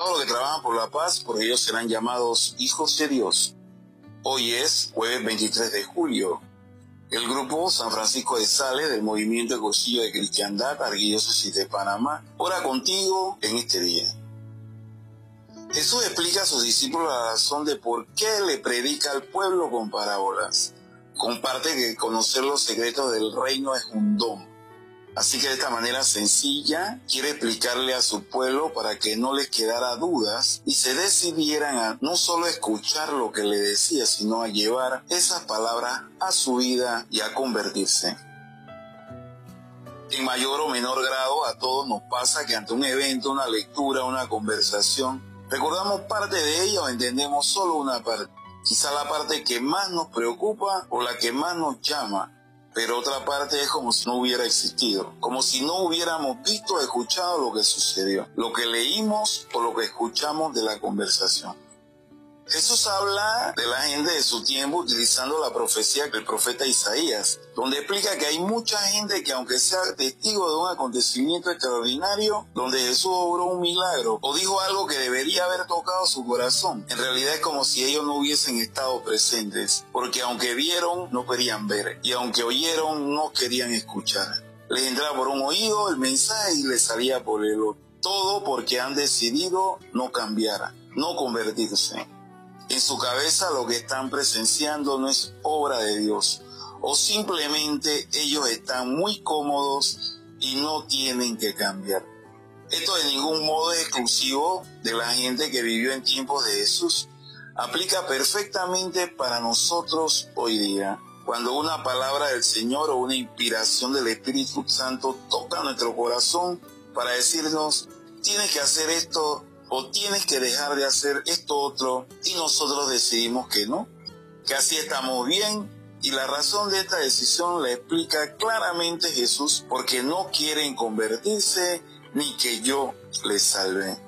todos los que trabajan por la paz, porque ellos serán llamados hijos de Dios. Hoy es jueves 23 de julio. El grupo San Francisco de Sales del Movimiento de Cursillo de Cristiandad, Arquidiócesis de Panamá, ora contigo en este día. Jesús explica a sus discípulos la razón de por qué le predica al pueblo con parábolas. Comparte que conocer los secretos del reino es un don. Así que de esta manera sencilla quiere explicarle a su pueblo para que no les quedara dudas y se decidieran a no solo escuchar lo que le decía, sino a llevar esas palabras a su vida y a convertirse. En mayor o menor grado a todos nos pasa que ante un evento, una lectura, una conversación, recordamos parte de ella o entendemos solo una parte. Quizá la parte que más nos preocupa o la que más nos llama. Pero otra parte es como si no hubiera existido, como si no hubiéramos visto o escuchado lo que sucedió, lo que leímos o lo que escuchamos de la conversación. Jesús habla de la gente de su tiempo utilizando la profecía del profeta Isaías, donde explica que hay mucha gente que aunque sea testigo de un acontecimiento extraordinario, donde Jesús obró un milagro o dijo algo que debería haber tocado su corazón, en realidad es como si ellos no hubiesen estado presentes, porque aunque vieron, no querían ver, y aunque oyeron, no querían escuchar. Les entraba por un oído el mensaje y les salía por el otro. Todo porque han decidido no cambiar, no convertirse. En su cabeza lo que están presenciando no es obra de Dios, o simplemente ellos están muy cómodos y no tienen que cambiar. Esto de ningún modo es exclusivo de la gente que vivió en tiempos de Jesús. Aplica perfectamente para nosotros hoy día. Cuando una palabra del Señor o una inspiración del Espíritu Santo toca nuestro corazón para decirnos, tienes que hacer esto, o tienes que dejar de hacer esto otro, y nosotros decidimos que no, que así estamos bien, y la razón de esta decisión la explica claramente Jesús, porque no quieren convertirse ni que yo les salve.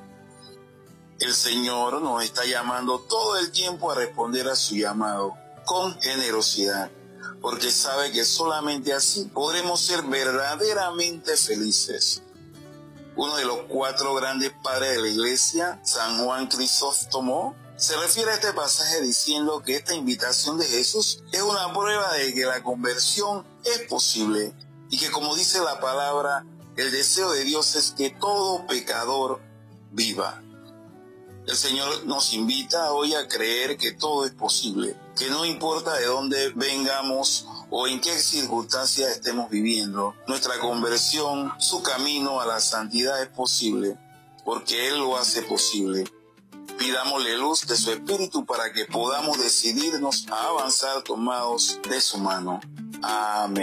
El Señor nos está llamando todo el tiempo a responder a su llamado con generosidad, porque sabe que solamente así podremos ser verdaderamente felices. Uno de los 4 grandes padres de la Iglesia, San Juan Crisóstomo, se refiere a este pasaje diciendo que esta invitación de Jesús es una prueba de que la conversión es posible y que, como dice la palabra, el deseo de Dios es que todo pecador viva. El Señor nos invita hoy a creer que todo es posible, que no importa de dónde vengamos o en qué circunstancias estemos viviendo, nuestra conversión, su camino a la santidad es posible, porque Él lo hace posible. Pidámosle luz de su Espíritu para que podamos decidirnos a avanzar tomados de su mano. Amén.